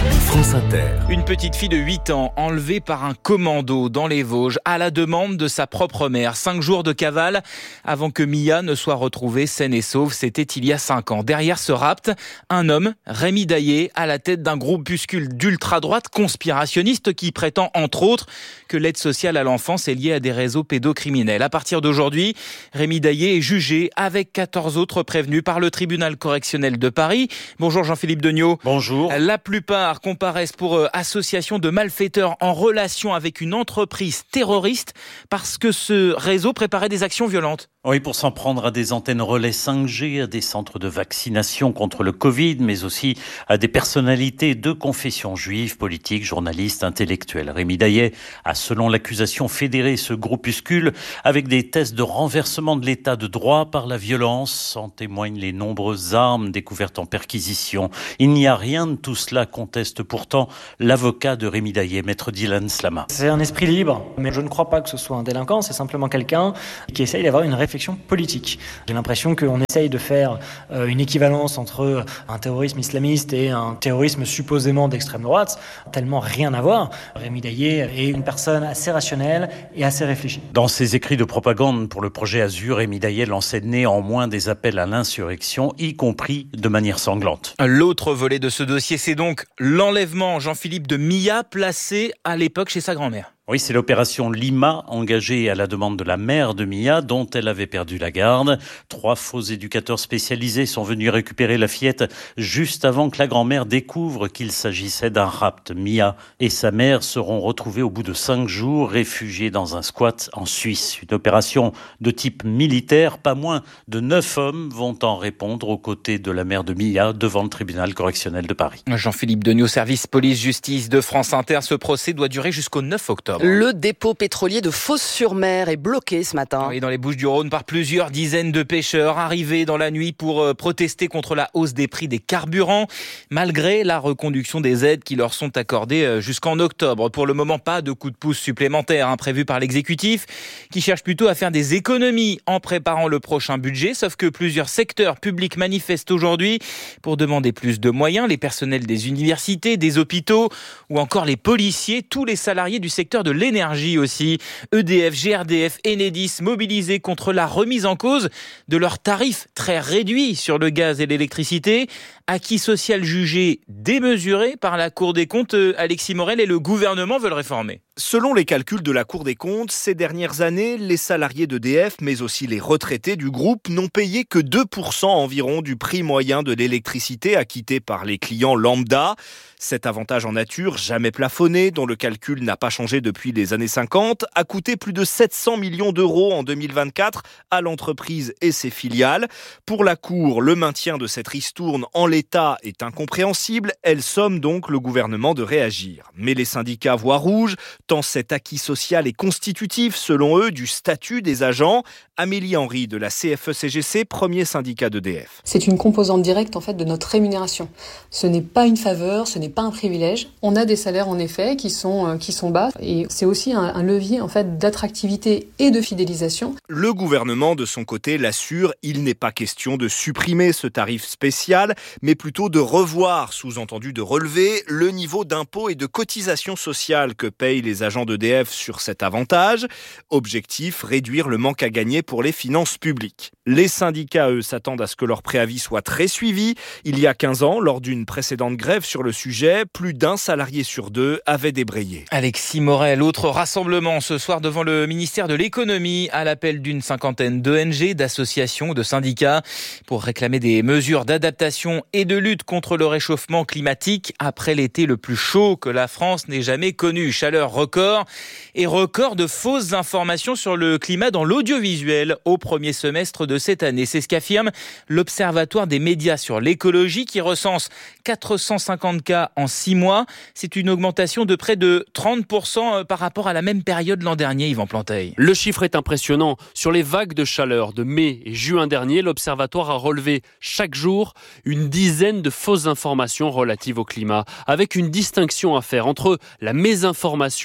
France Inter. Une petite fille de huit ans enlevée par un commando dans les Vosges à la demande de sa propre mère. Cinq jours de cavale avant que Mia ne soit retrouvée saine et sauve. C'était il y a cinq ans. Derrière ce rapt, un homme, Rémi Daillé, à la tête d'un groupuscule d'ultra-droite conspirationniste qui prétend entre autres que l'aide sociale à l'enfance est liée à des réseaux pédocriminels. À partir d'aujourd'hui, Rémi Daillé est jugé avec quatorze autres prévenus par le tribunal correctionnel de Paris. Bonjour Jean-Philippe Degnaud. Bonjour. La plupart comparaissent pour euh, association de malfaiteurs en relation avec une entreprise terroriste parce que ce réseau préparait des actions violentes. Oui, pour s'en prendre à des antennes relais cinq G, à des centres de vaccination contre le Covid, mais aussi à des personnalités de confession juive, politiques, journalistes, intellectuels. Rémi Daillé a, selon l'accusation, fédéré ce groupuscule avec des tests de renversement de l'état de droit par la violence. En témoignent les nombreuses armes découvertes en perquisition. Il n'y a rien de tout cela, conteste pourtant l'avocat de Rémi Daillé, maître Dylan Slama. C'est un esprit libre, mais je ne crois pas que ce soit un délinquant, c'est simplement quelqu'un qui essaye d'avoir une réflexion politique. J'ai l'impression qu'on essaye de faire euh, une équivalence entre un terrorisme islamiste et un terrorisme supposément d'extrême droite, tellement rien à voir. Rémi Daillé est une personne assez rationnelle et assez réfléchie. Dans ses écrits de propagande pour le projet Azur, Rémi Daillé lançait néanmoins des appels à l'insurrection, y compris de manière sanglante. L'autre volet de ce dossier, c'est donc l'enlèvement, Jean-Philippe, de Mia, placée à l'époque chez sa grand-mère. Oui, c'est l'opération Lima, engagée à la demande de la mère de Mia, dont elle avait perdu la garde. Trois faux éducateurs spécialisés sont venus récupérer la fillette juste avant que la grand-mère découvre qu'il s'agissait d'un rapt. Mia et sa mère seront retrouvés au bout de cinq jours, réfugiés dans un squat en Suisse. Une opération de type militaire. Pas moins de neuf hommes vont en répondre aux côtés de la mère de Mia devant le tribunal correctionnel de Paris. Jean-Philippe Degnaud, service police-justice de France Inter. Ce procès doit durer jusqu'au neuf octobre. Le dépôt pétrolier de Fos-sur-Mer est bloqué ce matin. Oui, dans les Bouches-du-Rhône, par plusieurs dizaines de pêcheurs arrivés dans la nuit pour protester contre la hausse des prix des carburants, malgré la reconduction des aides qui leur sont accordées jusqu'en octobre. Pour le moment, pas de coup de pouce supplémentaire hein, prévu par l'exécutif, qui cherche plutôt à faire des économies en préparant le prochain budget. Sauf que plusieurs secteurs publics manifestent aujourd'hui pour demander plus de moyens. Les personnels des universités, des hôpitaux ou encore les policiers, tous les salariés du secteur de l'énergie aussi. E D F, G R D F, Enedis mobilisés contre la remise en cause de leurs tarifs très réduits sur le gaz et l'électricité. Acquis social jugé démesuré par la Cour des comptes, Alexis Morel, et le gouvernement veut le réformer. Selon les calculs de la Cour des comptes, ces dernières années, les salariés d'E D F, mais aussi les retraités du groupe, n'ont payé que deux pour cent environ du prix moyen de l'électricité acquitté par les clients lambda. Cet avantage en nature, jamais plafonné, dont le calcul n'a pas changé depuis les années cinquante, a coûté plus de sept cents millions d'euros en deux mille vingt-quatre à l'entreprise et ses filiales. Pour la Cour, le maintien de cette ristourne en l'état est incompréhensible. Elle somme donc le gouvernement de réagir. Mais les syndicats voient rouge, tant cet acquis social est constitutif, selon eux, du statut des agents. Amélie Henry de la C F E C G C, premier syndicat d'E D F. C'est une composante directe en fait de notre rémunération. Ce n'est pas une faveur, ce n'est pas un privilège. On a des salaires en effet qui sont euh, qui sont bas et c'est aussi un, un levier en fait d'attractivité et de fidélisation. Le gouvernement de son côté l'assure, il n'est pas question de supprimer ce tarif spécial, mais plutôt de revoir, sous-entendu de relever, le niveau d'impôts et de cotisations sociales que payent les agents d'E D F sur cet avantage. Objectif, réduire le manque à gagner pour les finances publiques. Les syndicats, eux, s'attendent à ce que leur préavis soit très suivi. Il y a quinze ans, lors d'une précédente grève sur le sujet, plus d'un salarié sur deux avait débrayé. Alexis Morel, autre rassemblement ce soir devant le ministère de l'économie à l'appel d'une cinquantaine d'O N G, d'associations, de syndicats pour réclamer des mesures d'adaptation et de lutte contre le réchauffement climatique après l'été le plus chaud que la France n'ait jamais connu. Chaleur record et record de fausses informations sur le climat dans l'audiovisuel au premier semestre de cette année. C'est ce qu'affirme l'Observatoire des médias sur l'écologie qui recense quatre cent cinquante cas en six mois. C'est une augmentation de près de trente pour cent par rapport à la même période l'an dernier, Yvan Planteil. Le chiffre est impressionnant. Sur les vagues de chaleur de mai et juin dernier, l'Observatoire a relevé chaque jour une dizaine de fausses informations relatives au climat, avec une distinction à faire entre la mésinformation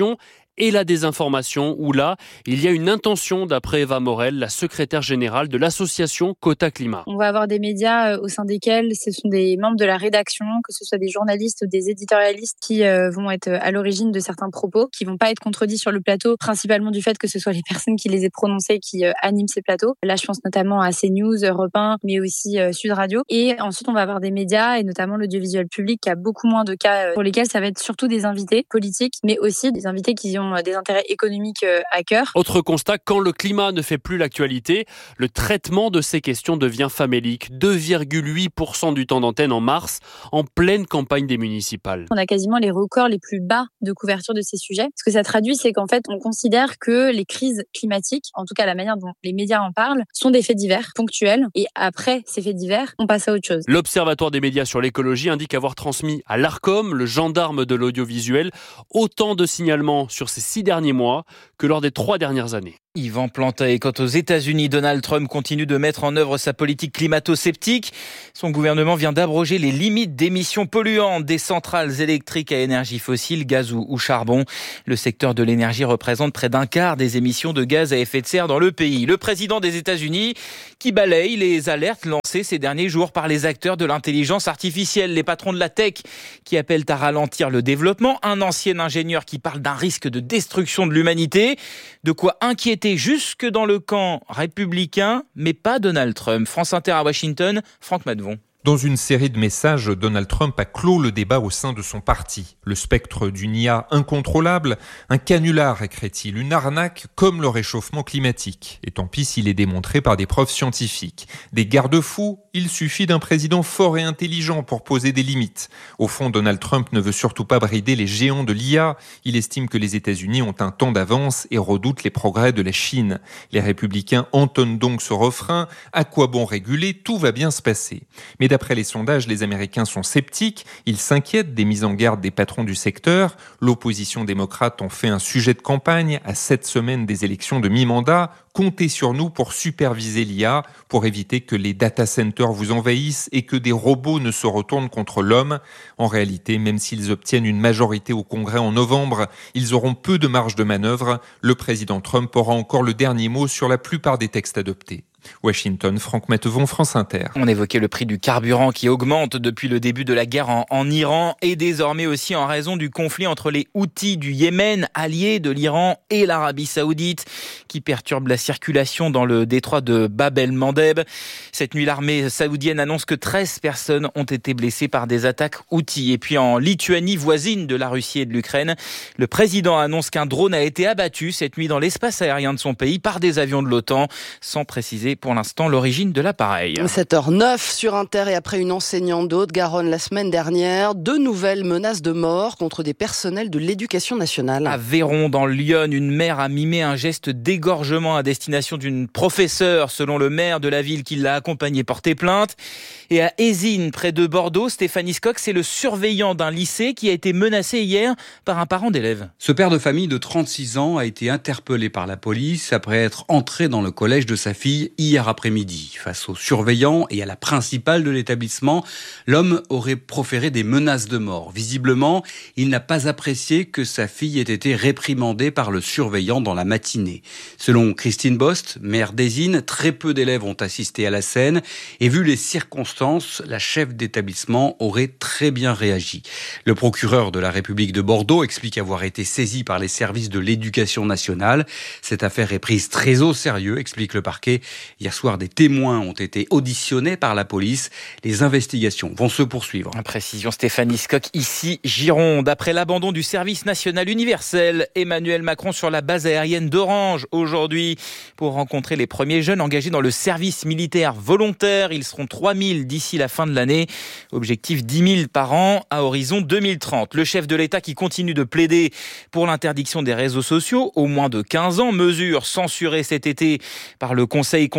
et la désinformation, où là, il y a une intention d'après Eva Morel, la secrétaire générale de l'association Quota Climat. On va avoir des médias au sein desquels ce sont des membres de la rédaction, que ce soit des journalistes ou des éditorialistes qui vont être à l'origine de certains propos, qui vont pas être contredits sur le plateau, principalement du fait que ce soit les personnes qui les aient prononcés qui animent ces plateaux. Là, je pense notamment à CNews, Europe un, mais aussi Sud Radio. Et ensuite, on va avoir des médias, et notamment l'audiovisuel public, qui a beaucoup moins de cas pour lesquels ça va être surtout des invités politiques, mais aussi des invités qui ont des intérêts économiques à cœur. Autre constat, quand le climat ne fait plus l'actualité, le traitement de ces questions devient famélique. deux virgule huit pour cent du temps d'antenne en mars, en pleine campagne des municipales. On a quasiment les records les plus bas de couverture de ces sujets. Ce que ça traduit, c'est qu'en fait, on considère que les crises climatiques, en tout cas la manière dont les médias en parlent, sont des faits divers, ponctuels, et après ces faits divers, on passe à autre chose. L'Observatoire des médias sur l'écologie indique avoir transmis à l'Arcom, le gendarme de l'audiovisuel, autant de signalements sur ces six derniers mois que lors des trois dernières années. Yvan Planta. Et quant aux États-Unis, Donald Trump continue de mettre en œuvre sa politique climato-sceptique. Son gouvernement vient d'abroger les limites d'émissions polluantes des centrales électriques à énergie fossile, gaz ou, ou charbon. Le secteur de l'énergie représente près d'un quart des émissions de gaz à effet de serre dans le pays. Le président des États-Unis qui balaye les alertes lancées ces derniers jours par les acteurs de l'intelligence artificielle, les patrons de la tech qui appellent à ralentir le développement, un ancien ingénieur qui parle d'un risque de destruction de l'humanité, de quoi inquiéter jusque dans le camp républicain, mais pas Donald Trump. France Inter à Washington, Franck Madvon. Dans une série de messages, Donald Trump a clos le débat au sein de son parti. Le spectre d'une I A incontrôlable, un canular, écrit-il, une arnaque comme le réchauffement climatique. Et tant pis s'il est démontré par des preuves scientifiques. Des garde-fous, il suffit d'un président fort et intelligent pour poser des limites. Au fond, Donald Trump ne veut surtout pas brider les géants de l'I A. Il estime que les États-Unis ont un temps d'avance et redoute les progrès de la Chine. Les républicains entonnent donc ce refrain. À quoi bon réguler? Tout va bien se passer. Mais d'après les sondages, les Américains sont sceptiques. Ils s'inquiètent des mises en garde des patrons du secteur. L'opposition démocrate en fait un sujet de campagne à sept semaines des élections de mi-mandat. Comptez sur nous pour superviser l'I A, pour éviter que les data centers vous envahissent et que des robots ne se retournent contre l'homme. En réalité, même s'ils obtiennent une majorité au Congrès en novembre, ils auront peu de marge de manœuvre. Le président Trump aura encore le dernier mot sur la plupart des textes adoptés. Washington, Franck Mattevon, France Inter. On évoquait le prix du carburant qui augmente depuis le début de la guerre en, en Iran et désormais aussi en raison du conflit entre les Houthis du Yémen, alliés de l'Iran, et l'Arabie Saoudite, qui perturbe la circulation dans le détroit de Bab el-Mandeb. Cette nuit, l'armée saoudienne annonce que treize personnes ont été blessées par des attaques Houthis. Et puis en Lituanie, voisine de la Russie et de l'Ukraine, le président annonce qu'un drone a été abattu cette nuit dans l'espace aérien de son pays par des avions de l'OTAN, sans préciser pour l'instant l'origine de l'appareil. sept heures neuf sur Inter, et après une enseignante de Haute-Garonne la semaine dernière, deux nouvelles menaces de mort contre des personnels de l'éducation nationale. À Véron, dans l'Yonne, une mère a mimé un geste d'égorgement à destination d'une professeure, selon le maire de la ville qui l'a accompagnée porter plainte. Et à Ézines, près de Bordeaux, Stéphanie Scott, c'est le surveillant d'un lycée qui a été menacé hier par un parent d'élève. Ce père de famille de trente-six ans a été interpellé par la police après être entré dans le collège de sa fille hier après-midi. Face au surveillant et à la principale de l'établissement, l'homme aurait proféré des menaces de mort. Visiblement, il n'a pas apprécié que sa fille ait été réprimandée par le surveillant dans la matinée. Selon Christine Bost, maire d'Ézines, très peu d'élèves ont assisté à la scène et vu les circonstances, la chef d'établissement aurait très bien réagi. Le procureur de la République de Bordeaux explique avoir été saisi par les services de l'éducation nationale. Cette affaire est prise très au sérieux, explique le parquet. Hier soir, des témoins ont été auditionnés par la police. Les investigations vont se poursuivre. Précision Stéphanie Scott, ici Gironde. Après l'abandon du service national universel, Emmanuel Macron sur la base aérienne d'Orange aujourd'hui pour rencontrer les premiers jeunes engagés dans le service militaire volontaire. Ils seront trois mille d'ici la fin de l'année. Objectif dix mille par an à horizon deux mille trente. Le chef de l'État qui continue de plaider pour l'interdiction des réseaux sociaux au moins de quinze ans. Mesure censurée cet été par le Conseil constitutionnel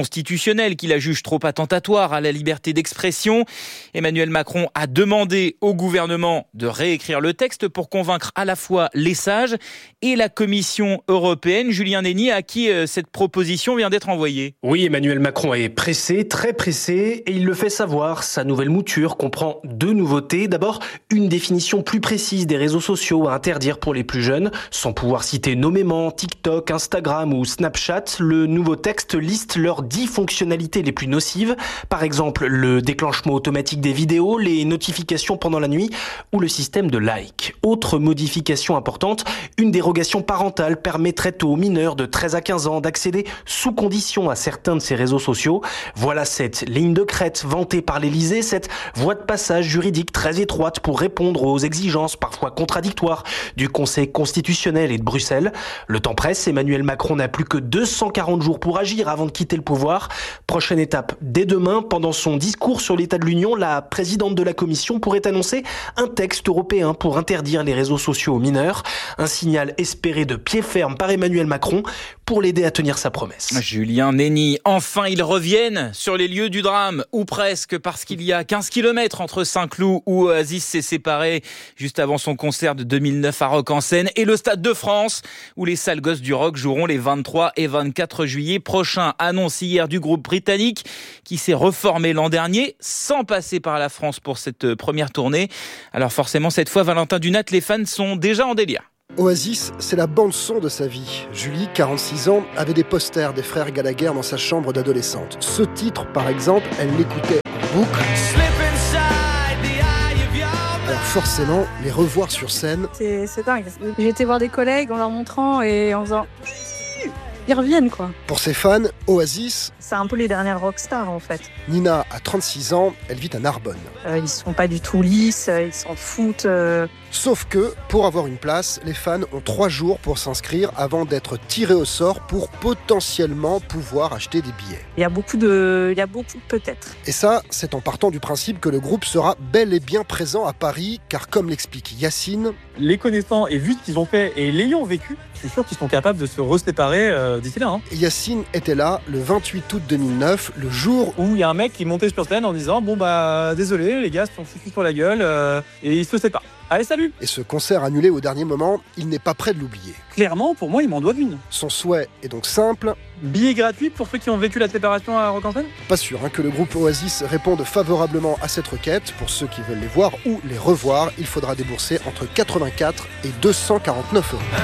constitutionnel qui la juge trop attentatoire à la liberté d'expression. Emmanuel Macron a demandé au gouvernement de réécrire le texte pour convaincre à la fois les sages et la Commission européenne. Julien Néni, à qui cette proposition vient d'être envoyée. Oui, Emmanuel Macron est pressé, très pressé, et il le fait savoir. Sa nouvelle mouture comprend deux nouveautés. D'abord, une définition plus précise des réseaux sociaux à interdire pour les plus jeunes. Sans pouvoir citer nommément TikTok, Instagram ou Snapchat, le nouveau texte liste leurs dix fonctionnalités les plus nocives. Par exemple, le déclenchement automatique des vidéos, les notifications pendant la nuit ou le système de like. Autre modification importante, une dérogation parentale permettrait aux mineurs de treize à quinze ans d'accéder sous condition à certains de ces réseaux sociaux. Voilà cette ligne de crête vantée par l'Élysée, cette voie de passage juridique très étroite pour répondre aux exigences parfois contradictoires du Conseil constitutionnel et de Bruxelles. Le temps presse, Emmanuel Macron n'a plus que deux cent quarante jours pour agir avant de quitter le pouvoir. Prochaine étape, dès demain, pendant son discours sur l'état de l'Union, la présidente de la Commission pourrait annoncer un texte européen pour interdire les réseaux sociaux aux mineurs. Un signal espéré de pied ferme par Emmanuel Macron pour l'aider à tenir sa promesse. Julien Néni, enfin ils reviennent sur les lieux du drame, ou presque, parce qu'il y a quinze kilomètres entre Saint-Cloud où Oasis s'est séparé juste avant son concert de deux mille neuf à Rock-en-Seine et le Stade de France où les sales gosses du rock joueront les vingt-trois et vingt-quatre juillet prochains. Annonce hier du groupe britannique qui s'est reformé l'an dernier sans passer par la France pour cette première tournée. Alors forcément cette fois, Valentin Dunat, les fans sont déjà en délire. Oasis, c'est la bande-son de sa vie. Julie, quarante-six ans, avait des posters des frères Gallagher dans sa chambre d'adolescente. Ce titre, par exemple, elle l'écoutait en boucle. Alors forcément, les revoir sur scène... C'est, c'est dingue. J'ai été voir des collègues en leur montrant et en faisant... Ils reviennent, quoi. Pour ses fans, Oasis... C'est un peu les dernières rockstars, en fait. Nina a trente-six ans, elle vit à Narbonne. Euh, ils sont pas du tout lisses, ils s'en foutent... Euh... Sauf que, pour avoir une place, les fans ont trois jours pour s'inscrire avant d'être tirés au sort pour potentiellement pouvoir acheter des billets. Il y a beaucoup de... Il y a beaucoup de peut-être. Et ça, c'est en partant du principe que le groupe sera bel et bien présent à Paris, car comme l'explique Yacine... Les connaissant et vu ce qu'ils ont fait et l'ayant vécu, je suis sûr qu'ils sont capables de se reséparer euh, d'ici là. Hein. Yacine était là le vingt-huit août deux mille neuf, le jour où il y a un mec qui montait sur scène en disant « Bon bah désolé, les gars se sont foutus sur la gueule euh, et ils se séparent. Allez, salut !» Et ce concert annulé au dernier moment, il n'est pas prêt de l'oublier. Clairement, pour moi, il m'en doit une. Son souhait est donc simple. Billet gratuit pour ceux qui ont vécu la séparation à Rock-en-Seine ? Pas sûr hein, que le groupe Oasis réponde favorablement à cette requête. Pour ceux qui veulent les voir ou les revoir, il faudra débourser entre quatre-vingt-quatre et deux cent quarante-neuf euros.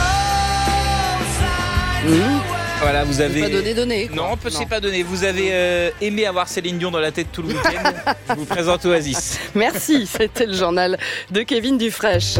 Mmh. Voilà, vous avez... C'est pas donné, donné. Quoi. Non, c'est pas donné. Vous avez euh, aimé avoir Céline Dion dans la tête tout le week-end. Je vous présente Oasis. Merci, c'était le journal de Kevin Dufraîche.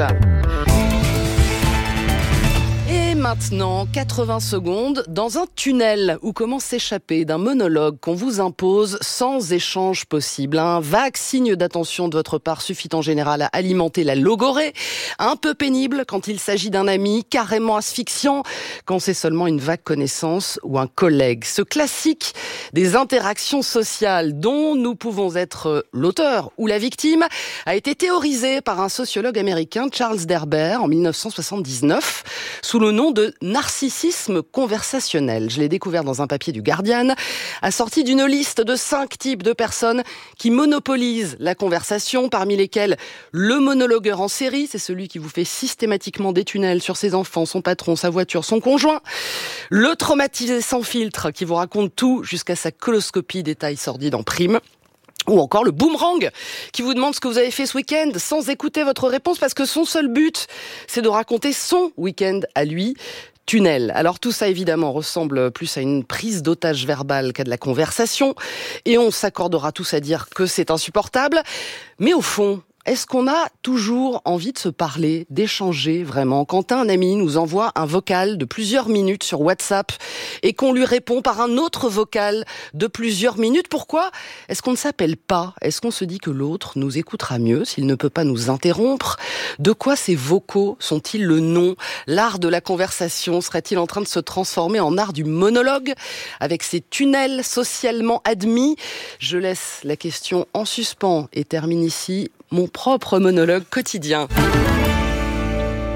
Et maintenant, quatre-vingts secondes dans un tunnel où comment s'échapper d'un monologue qu'on vous impose sans échange possible. Un vague signe d'attention de votre part suffit en général à alimenter la logorée. Un peu pénible quand il s'agit d'un ami, carrément asphyxiant quand c'est seulement une vague connaissance ou un collègue. Ce classique des interactions sociales dont nous pouvons être l'auteur ou la victime a été théorisé par un sociologue américain, Charles Derber, en dix-neuf cent soixante-dix-neuf, sous le nom de narcissisme conversationnel. Je l'ai découvert dans un papier du Guardian, assorti d'une liste de cinq types de personnes qui monopolisent la conversation, parmi lesquelles le monologueur en série, c'est celui qui vous fait systématiquement des tunnels sur ses enfants, son patron, sa voiture, son conjoint. Le traumatisé sans filtre, qui vous raconte tout jusqu'à sa coloscopie, détails sordides en prime. Ou encore le boomerang, qui vous demande ce que vous avez fait ce week-end sans écouter votre réponse parce que son seul but, c'est de raconter son week-end à lui. Tunnel. Alors tout ça évidemment ressemble plus à une prise d'otage verbale qu'à de la conversation. Et on s'accordera tous à dire que c'est insupportable. Mais au fond, est-ce qu'on a toujours envie de se parler, d'échanger vraiment? Quand un ami nous envoie un vocal de plusieurs minutes sur WhatsApp et qu'on lui répond par un autre vocal de plusieurs minutes, pourquoi est-ce qu'on ne s'appelle pas? Est-ce qu'on se dit que l'autre nous écoutera mieux s'il ne peut pas nous interrompre? De quoi ces vocaux sont-ils le nom? L'art de la conversation serait-il en train de se transformer en art du monologue avec ces tunnels socialement admis? Je laisse la question en suspens et termine ici mon propre monologue quotidien.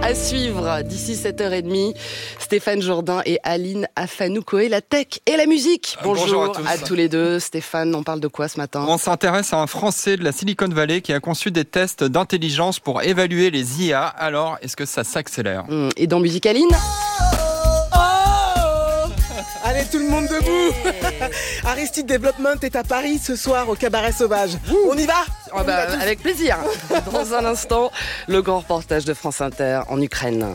À suivre d'ici sept heures trente, Stéphane Jourdain et Aline Afanoukoé, la tech et la musique. Bonjour, Bonjour à tous. à tous les deux. Stéphane, on parle de quoi ce matin ? On s'intéresse à un Français de la Silicon Valley qui a conçu des tests d'intelligence pour évaluer les I A. Alors, est-ce que ça s'accélère ? mmh, Et dans Musique Aline ? Allez, tout le monde debout. Aristide Development est à Paris ce soir au Cabaret Sauvage. Ouh. On y va oh bah, Avec plaisir. Dans un instant, le grand reportage de France Inter en Ukraine.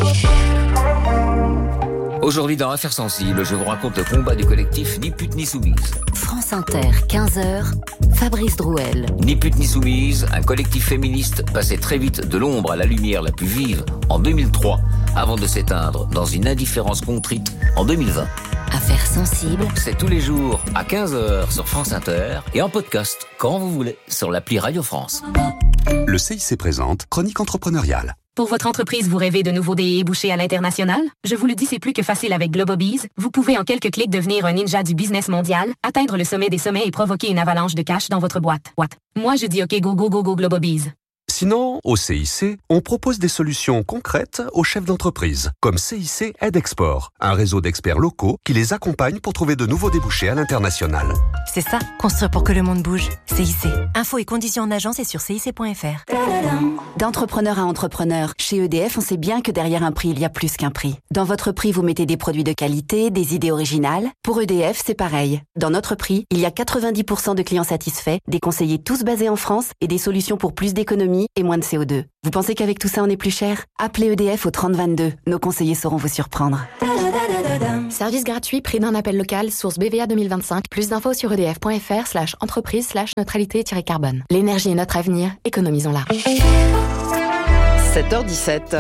Aujourd'hui dans Affaires sensibles, je vous raconte le combat du collectif Ni pute ni soumise. France Inter, quinze heures, Fabrice Drouel. Ni pute ni soumise, un collectif féministe passé très vite de l'ombre à la lumière la plus vive en deux mille trois, avant de s'éteindre dans une indifférence contrite en deux mille vingt. Affaires sensibles, c'est tous les jours à quinze heures sur France Inter et en podcast quand vous voulez sur l'appli Radio France. Le C I C présente Chronique entrepreneuriale. Pour votre entreprise, vous rêvez de nouveaux débouchés à l'international? Je vous le dis, c'est plus que facile avec Globobees. Vous pouvez en quelques clics devenir un ninja du business mondial, atteindre le sommet des sommets et provoquer une avalanche de cash dans votre boîte. What? Moi, je dis OK, go, go, go, go, Globobees. Sinon, au C I C, on propose des solutions concrètes aux chefs d'entreprise, comme C I C Aide Export, un réseau d'experts locaux qui les accompagne pour trouver de nouveaux débouchés à l'international. C'est ça, construire pour que le monde bouge. C I C. Infos et conditions en agence et sur C I C point F R. D'entrepreneur à entrepreneur, chez E D F, on sait bien que derrière un prix, il y a plus qu'un prix. Dans votre prix, vous mettez des produits de qualité, des idées originales. Pour E D F, c'est pareil. Dans notre prix, il y a quatre-vingt-dix pour cent de clients satisfaits, des conseillers tous basés en France et des solutions pour plus d'économies et moins de C O deux. Vous pensez qu'avec tout ça, on est plus cher ? Appelez E D F au trente vingt-deux. Nos conseillers sauront vous surprendre. Service gratuit, prix d'un appel local, source B V A deux mille vingt-cinq. Plus d'infos sur edf.fr slash entreprise slash neutralité-carbone. L'énergie est notre avenir, économisons-la. sept heures dix-sept.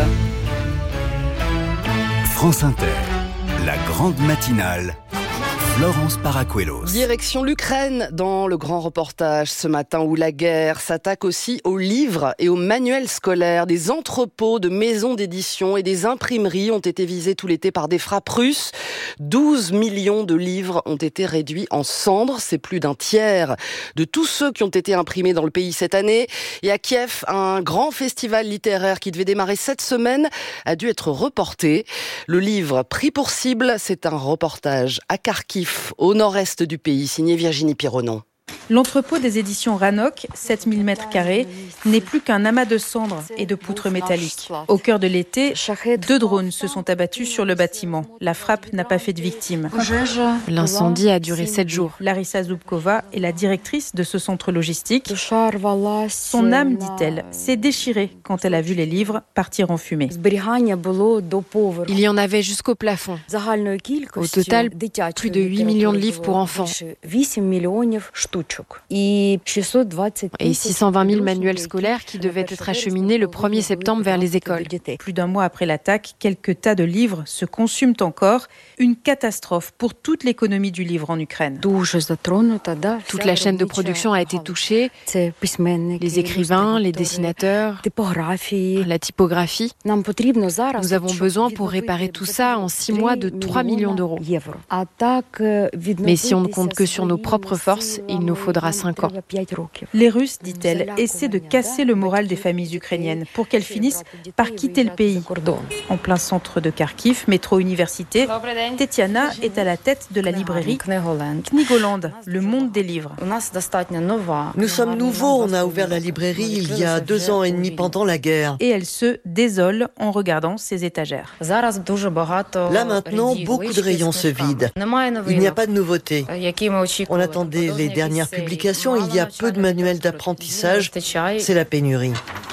France Inter, la grande matinale. Florence Paracuelos. Direction l'Ukraine dans le grand reportage ce matin où la guerre s'attaque aussi aux livres et aux manuels scolaires. Des entrepôts de maisons d'édition et des imprimeries ont été visés tout l'été par des frappes russes. douze millions de livres ont été réduits en cendres. C'est plus d'un tiers de tous ceux qui ont été imprimés dans le pays cette année. Et à Kiev, un grand festival littéraire qui devait démarrer cette semaine a dû être reporté. Le livre pris pour cible, c'est un reportage à Kharkiv, au nord-est du pays, signé Virginie Pironon. L'entrepôt des éditions Ranok, sept mille mètres carrés, n'est plus qu'un amas de cendres et de poutres métalliques. Au cœur de l'été, deux drones se sont abattus sur le bâtiment. La frappe n'a pas fait de victimes. L'incendie a duré sept jours. Larissa Zubkova est la directrice de ce centre logistique. Son âme, dit-elle, s'est déchirée quand elle a vu les livres partir en fumée. Il y en avait jusqu'au plafond. Au total, plus de huit millions de livres pour enfants. Et six cent vingt mille manuels scolaires qui devaient être acheminés le premier septembre vers les écoles. Plus d'un mois après l'attaque, quelques tas de livres se consument encore. Une catastrophe pour toute l'économie du livre en Ukraine. Toute la chaîne de production a été touchée. Les écrivains, les dessinateurs, la typographie. Nous avons besoin pour réparer tout ça en six mois de trois millions d'euros. Mais si on ne compte que sur nos propres forces, il nous faudra cinq ans. Les Russes, dit-elle, essaient de casser le moral des familles ukrainiennes pour qu'elles finissent par quitter le pays. En plein centre de Kharkiv, métro université, Tetiana est à la tête de la librairie Knigoland, le monde des livres. Nous sommes nouveaux, on a ouvert la librairie il y a deux ans et demi pendant la guerre. Et elle se désole en regardant ses étagères. Là maintenant, beaucoup de rayons se vident. Il n'y a pas de nouveautés. On attendait les dernières publications, il y a peu de manuels d'apprentissage, c'est la pénurie.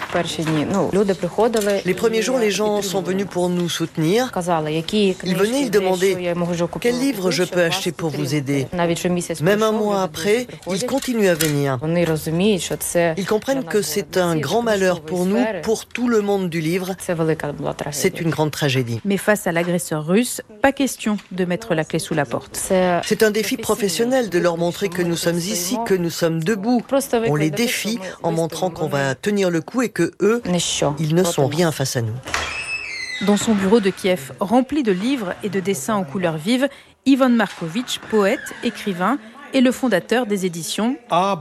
Les premiers jours, les gens sont venus pour nous soutenir. Ils venaient, ils demandaient « Quel livre je peux acheter pour vous aider ?» Même un mois après, ils continuent à venir. Ils comprennent que c'est un grand malheur pour nous, pour tout le monde du livre. C'est une grande tragédie. Mais face à l'agresseur russe, pas question de mettre la clé sous la porte. C'est un défi professionnel de leur montrer que nous sommes ici, que nous sommes debout. On les défie en montrant qu'on va tenir le coup et que eux, ils ne sont rien face à nous. Dans son bureau de Kiev, rempli de livres et de dessins aux couleurs vives, Ivan Markovitch, poète, écrivain, est le fondateur des éditions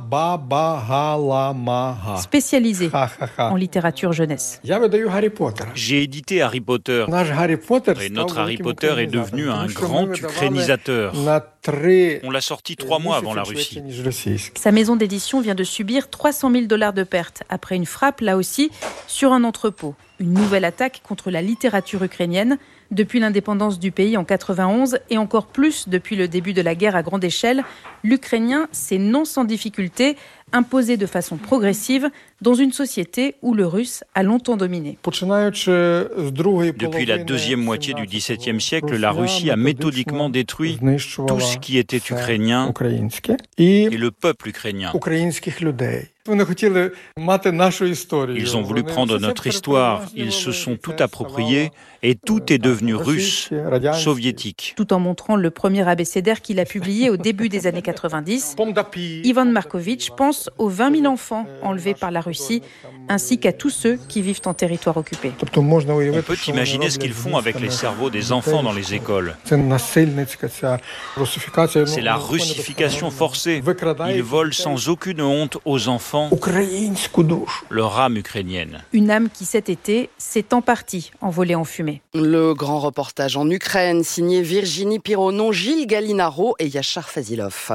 spécialisées en littérature jeunesse. J'ai édité Harry Potter et notre Harry Potter est devenu un grand ukrainisateur. On l'a sorti trois mois avant la Russie. Sa maison d'édition vient de subir trois cent mille dollars de pertes après une frappe, là aussi, sur un entrepôt. Une nouvelle attaque contre la littérature ukrainienne depuis l'indépendance du pays en quatre-vingt-onze et encore plus depuis le début de la guerre à grande échelle. L'ukrainien s'est non sans difficulté imposé de façon progressive dans une société où le russe a longtemps dominé. Depuis la deuxième moitié du dix-septième siècle, la Russie a méthodiquement détruit tout ce qui était ukrainien et le peuple ukrainien. Ils ont voulu prendre notre histoire, ils se sont tout approprié et tout est devenu russe, soviétique. Tout en montrant le premier abécédaire qu'il a publié au début des années quatre-vingt-dix, Ivan Markovitch pense aux vingt mille enfants enlevés par la Russie, ainsi qu'à tous ceux qui vivent en territoire occupé. On peut imaginer ce qu'ils font avec les cerveaux des enfants dans les écoles. C'est la russification forcée. Ils volent sans aucune honte aux enfants leur âme ukrainienne. Une âme qui cet été s'est en partie envolée en fumée. Le grand reportage en Ukraine, signé Virginie Pironon, Gilles Gallinaro et Yachar Fazilov.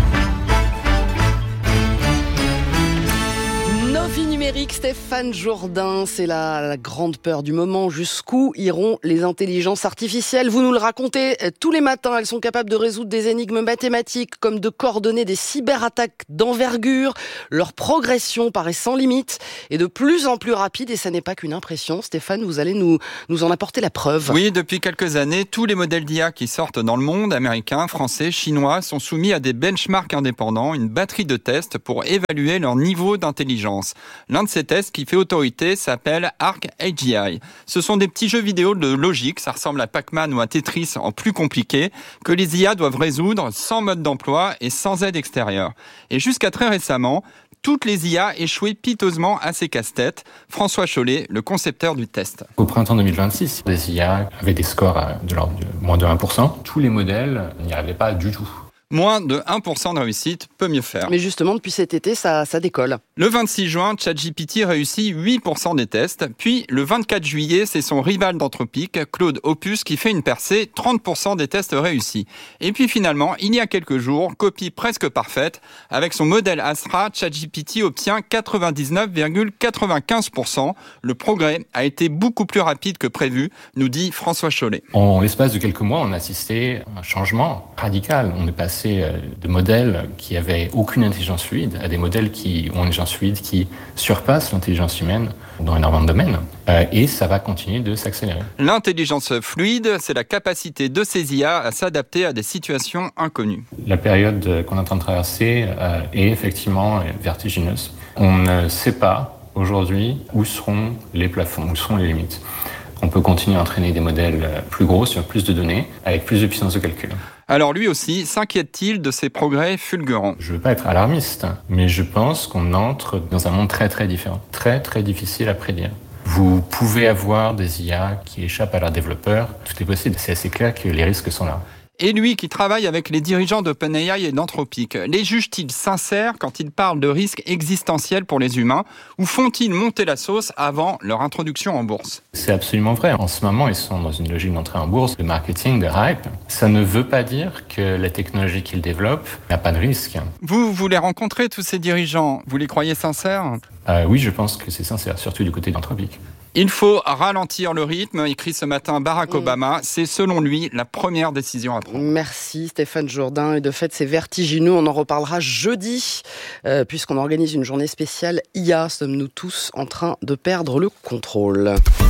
Vie numérique, Stéphane Jourdain, c'est la, la grande peur du moment. Jusqu'où iront les intelligences artificielles ? Vous nous le racontez tous les matins. Elles sont capables de résoudre des énigmes mathématiques, comme de coordonner des cyberattaques d'envergure. Leur progression paraît sans limite et de plus en plus rapide. Et ça n'est pas qu'une impression. Stéphane, vous allez nous, nous en apporter la preuve. Oui, depuis quelques années, tous les modèles d'I A qui sortent dans le monde, américains, français, chinois, sont soumis à des benchmarks indépendants, une batterie de tests pour évaluer leur niveau d'intelligence. L'un de ces tests qui fait autorité s'appelle Arc A G I. Ce sont des petits jeux vidéo de logique, ça ressemble à Pac-Man ou à Tetris en plus compliqué, que les I A doivent résoudre sans mode d'emploi et sans aide extérieure. Et jusqu'à très récemment, toutes les I A échouaient piteusement à ces casse-têtes. François Chollet, le concepteur du test. Au printemps deux mille vingt-six, les I A avaient des scores de l'ordre de moins de un pour cent. Tous les modèles n'y arrivaient pas du tout. Moins de un pour cent de réussite peut mieux faire. Mais justement, depuis cet été, ça, ça décolle. Le vingt-six juin, ChatGPT réussit huit pour cent des tests. Puis, le vingt-quatre juillet, c'est son rival d'Anthropic, Claude Opus, qui fait une percée, trente pour cent des tests réussis. Et puis finalement, il y a quelques jours, copie presque parfaite, avec son modèle Astra, ChatGPT obtient quatre-vingt-dix-neuf virgule quatre-vingt-quinze pour cent. Le progrès a été beaucoup plus rapide que prévu, nous dit François Chollet. En l'espace de quelques mois, on a assisté à un changement radical. On est passé de modèles qui avaient aucune intelligence fluide à des modèles qui ont une intelligence fluide qui surpasse l'intelligence humaine dans énormément de domaines. Euh, et ça va continuer de s'accélérer. L'intelligence fluide, c'est la capacité de ces I A à s'adapter à des situations inconnues. La période qu'on est en train de traverser euh, est effectivement vertigineuse. On ne sait pas aujourd'hui où seront les plafonds, où seront les limites. On peut continuer à entraîner des modèles plus gros sur plus de données avec plus de puissance de calcul. Alors lui aussi, s'inquiète-t-il de ces progrès fulgurants ? Je ne veux pas être alarmiste, mais je pense qu'on entre dans un monde très très différent, très très difficile à prédire. Vous pouvez avoir des I A qui échappent à leurs développeurs, tout est possible, c'est assez clair que les risques sont là. Et lui qui travaille avec les dirigeants d'OpenAI et d'Anthropic, les juge-t-il sincères quand ils parlent de risques existentiels pour les humains ou font-ils monter la sauce avant leur introduction en bourse ? C'est absolument vrai. En ce moment, ils sont dans une logique d'entrée en bourse, de marketing, de hype. Ça ne veut pas dire que la technologie qu'ils développent n'a pas de risque. Vous voulez rencontrer tous ces dirigeants, vous les croyez sincères ? euh, Oui, je pense que c'est sincère, surtout du côté d'Anthropic. Il faut ralentir le rythme, écrit ce matin Barack mmh. Obama. C'est selon lui la première décision à prendre. Merci Stéphane Jourdain. Et de fait, c'est vertigineux. On en reparlera jeudi, euh, puisqu'on organise une journée spéciale I A. Sommes-nous tous en train de perdre le contrôle ?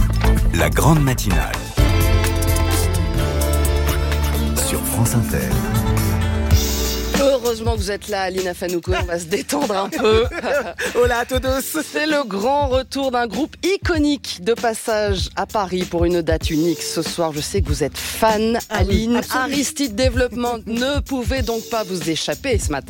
La grande matinale sur France Inter. Heureusement que vous êtes là, Alina Fanoukou, on va se détendre un peu. Hola à todos. C'est le grand retour d'un groupe iconique de passage à Paris pour une date unique. Ce soir, je sais que vous êtes fan, ah Aline. Oui, Aristide Development ne pouvait donc pas vous échapper ce matin.